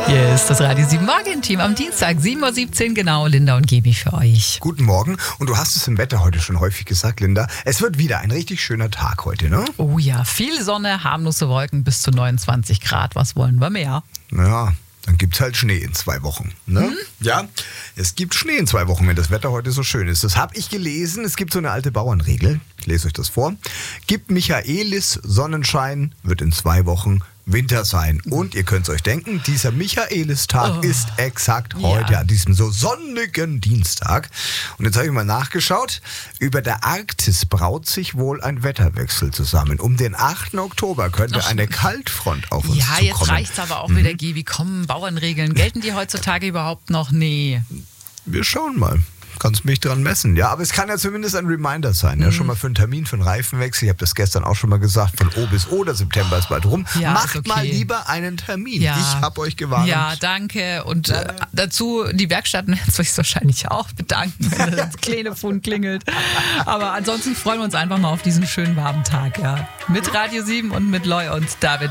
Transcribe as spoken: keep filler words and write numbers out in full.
Hier ist das Radio sieben Morgen-Team am Dienstag, sieben Uhr siebzehn genau. Linda und Gaby für euch. Guten Morgen. Und du hast es im Wetter heute schon häufig gesagt, Linda. Es wird wieder ein richtig schöner Tag heute, ne? Oh ja, viel Sonne, harmlose Wolken bis zu neunundzwanzig Grad. Was wollen wir mehr? Ja, dann gibt's halt Schnee in zwei Wochen. Ne? Hm? Ja, es gibt Schnee in zwei Wochen, wenn das Wetter heute so schön ist. Das habe ich gelesen. Es gibt so eine alte Bauernregel. Ich lese euch das vor. Gibt Michaelis Sonnenschein, wird in zwei Wochen Winter sein. Und ihr könnt es euch denken, dieser Michaelistag Oh. ist exakt heute, Ja. an diesem so sonnigen Dienstag. Und jetzt habe ich mal nachgeschaut. Über der Arktis braut sich wohl ein Wetterwechsel zusammen. Um den achten Oktober könnte Ach. eine Kaltfront auf uns Ja, zukommen. jetzt reicht's aber auch wieder, Gaby. Komm, Bauernregeln. Gelten die heutzutage überhaupt noch? Nee. Wir schauen mal. Kannst mich dran messen, ja. Aber es kann ja zumindest ein Reminder sein. Ja, schon mal für einen Termin, für einen Reifenwechsel. Ich habe das gestern auch schon mal gesagt. Von O bis O, der September ist bald rum. Ja, Macht ist okay. mal lieber einen Termin. Ja. Ich habe euch gewarnt. Ja, danke. Und äh, dazu, die Werkstätten werden sich wahrscheinlich auch bedanken, wenn das Telefon klingelt. Aber ansonsten freuen wir uns einfach mal auf diesen schönen warmen Tag. Ja. Mit Radio sieben und mit Loy und David.